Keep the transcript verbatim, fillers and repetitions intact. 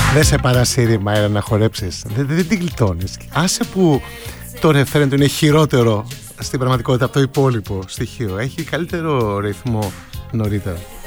Δεν σε παρασύρει, Μάιρα, να χορέψεις. Δεν, δεν την γλιτώνεις. Άσε που το ρεφρέν του είναι χειρότερο στην πραγματικότητα από το υπόλοιπο στοιχείο. Έχει καλύτερο ρυθμό νωρίτερα.